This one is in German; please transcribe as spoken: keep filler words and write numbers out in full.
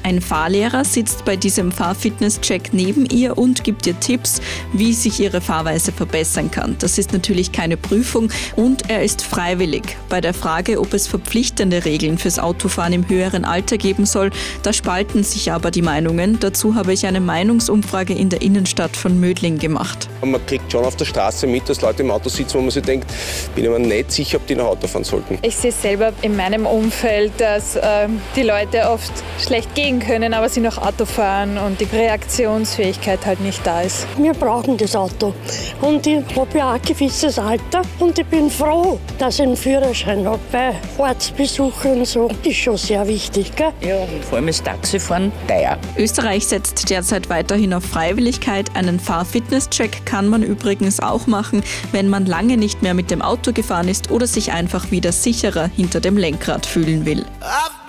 Ein Fahrlehrer sitzt bei diesem Fahrfitnesscheck neben ihr und gibt ihr Tipps, wie sich ihre Fahrweise verbessern kann. Das ist natürlich keine Prüfung und er ist freiwillig. Bei der Frage, ob es verpflichtende Regeln fürs Autofahren im höheren Alter geben soll, da spalten sich aber die Meinungen. Dazu habe ich eine Meinungsumfrage in der Innenstadt von Mödling gemacht. Man kriegt schon auf der Straße mit, dass Leute im Auto sitzen, wo man sich denkt, bin ich mir nicht sicher, ob die noch Auto fahren sollten. Ich sehe selber in meinem Umfeld, dass äh, die Leute oft schlecht gehen können, aber sie noch Auto fahren und die Reaktionsfähigkeit halt nicht da ist. Wir brauchen das Auto und ich habe ja auch ein gewisses Alter und ich bin froh, dass ich einen Führerschein habe. Bei Ortsbesuchen und so ist schon sehr wichtig. Gell? Ja, vor allem ist Taxifahren teuer. Österreich setzt derzeit weiterhin auf Freiwilligkeit. Einen Fahrfitnesscheck kann man übrigens auch machen, wenn man lange nicht mehr mit dem Auto gefahren ist oder sich einfach wieder sicherer hinter dem Lenkrad fühlen will.